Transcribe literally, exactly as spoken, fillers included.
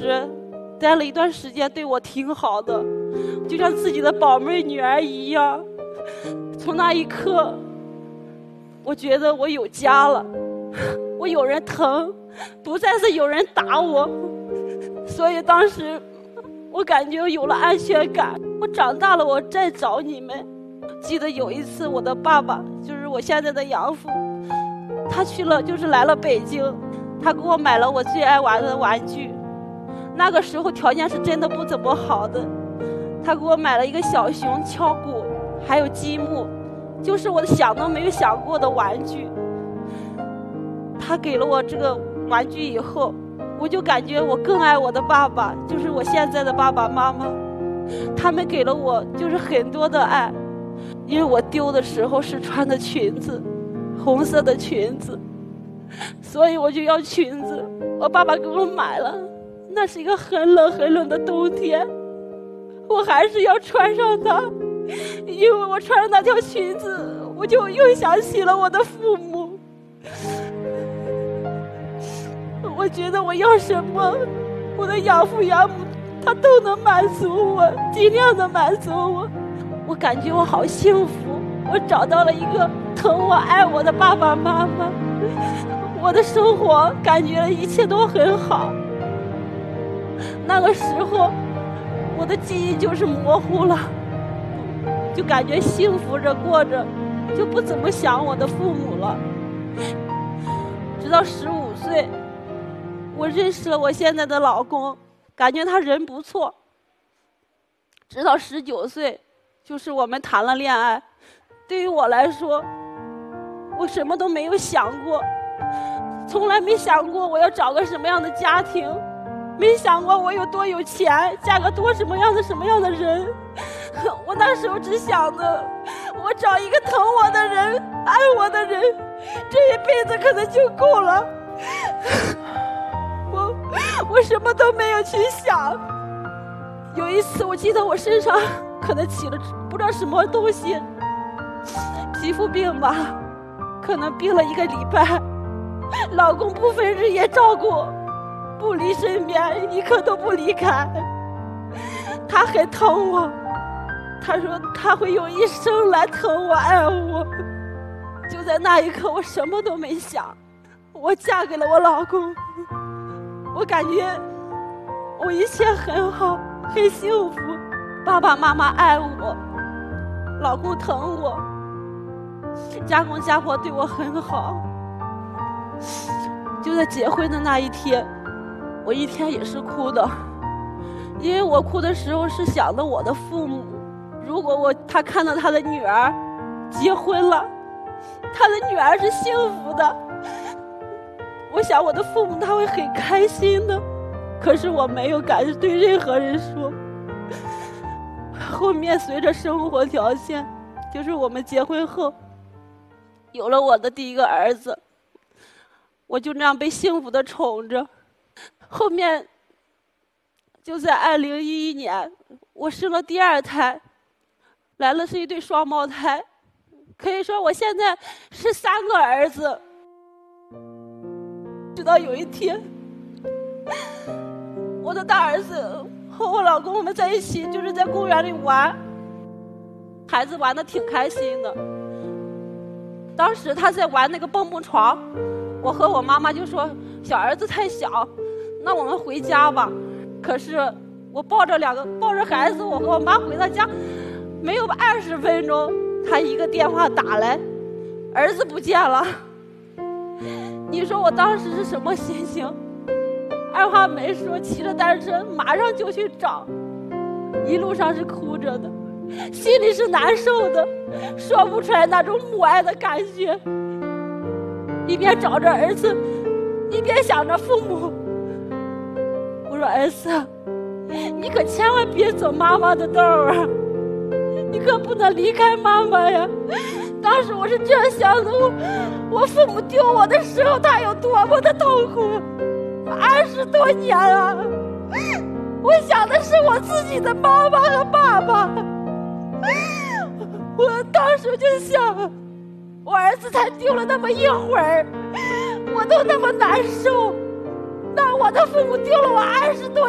实待了一段时间，对我挺好的，就像自己的宝贝女儿一样。从那一刻，我觉得我有家了，我有人疼，不再是有人打我。所以当时我感觉有了安全感。我长大了，我再找你们。记得有一次，我的爸爸就是我现在的养父，他去了，就是来了北京，他给我买了我最爱玩的玩具。那个时候条件是真的不怎么好的，他给我买了一个小熊敲鼓，还有积木，就是我想都没有想过的玩具。他给了我这个玩具以后，我就感觉我更爱我的爸爸，就是我现在的爸爸妈妈。他们给了我就是很多的爱，因为我丢的时候是穿的裙子，红色的裙子，所以我就要裙子。我爸爸给我买了，那是一个很冷很冷的冬天，我还是要穿上它，因为我穿上那条裙子，我就又想起了我的父母。我觉得我要什么，我的养父养母他都能满足我，尽量的满足我。我感觉我好幸福，我找到了一个疼我爱我的爸爸妈妈，我的生活感觉一切都很好。那个时候我的记忆就是模糊了，就感觉幸福着过着，就不怎么想我的父母了。直到十五岁，我认识了我现在的老公，感觉他人不错。直到十九岁，就是我们谈了恋爱。对于我来说，我什么都没有想过，从来没想过我要找个什么样的家庭，没想过我有多有钱，嫁个多什么样的什么样的人。我那时候只想着，我找一个疼我的人，爱我的人，这一辈子可能就够了。我我什么都没有去想。有一次我记得我身上可能起了不知道什么东西，皮肤病吧，可能病了一个礼拜，老公不分日夜照顾，不离身边，一刻都不离开。他很疼我，他说他会用一生来疼我爱我。就在那一刻，我什么都没想，我嫁给了我老公。我感觉我一切很好，很幸福，爸爸妈妈爱我，老公疼我，家公家婆对我很好。就在结婚的那一天，我一天也是哭的，因为我哭的时候是想着我的父母，如果我他看到他的女儿结婚了，他的女儿是幸福的，我想我的父母他会很开心的。可是我没有敢对任何人说。后面随着生活条件，就是我们结婚后有了我的第一个儿子，我就那样被幸福的宠着。后面就在二零一一年，我生了第二胎，来了是一对双胞胎，可以说我现在是三个儿子。直到有一天，我的大儿子和我老公我们在一起，就是在公园里玩，孩子玩得挺开心的。当时他在玩那个蹦蹦床，我和我妈妈就说小儿子太小，那我们回家吧。可是我抱着两个抱着孩子，我和我妈回到家，没有二十分钟，他一个电话打来，儿子不见了。你说我当时是什么心情？二话没说，骑着单车马上就去找，一路上是哭着的，心里是难受的，说不出来那种母爱的感觉。一边找着儿子，一边想着父母。我说儿子，你可千万别走妈妈的道啊，你可不能离开妈妈呀。当时我是这样想的，我我父母丢我的时候，他有多么的痛苦，二十多年了。我想的是我自己的妈妈和爸爸。我当时就想，我儿子才丢了那么一会儿，我都那么难受，那我的父母丢了我二十多